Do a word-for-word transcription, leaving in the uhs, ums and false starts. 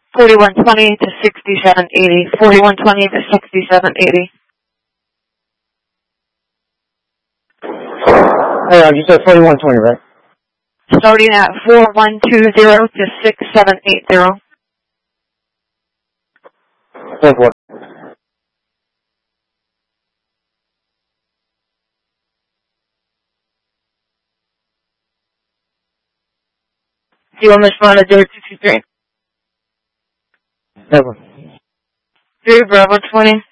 forty-one twenty to sixty-seven eighty. forty-one twenty to sixty-seven eighty. Hey, uh, you said forty-one twenty, right? Starting at four one two zero to six seven eight zero. Thank you. Do you want to respond to zero two two three? Never. three Bravo twenty.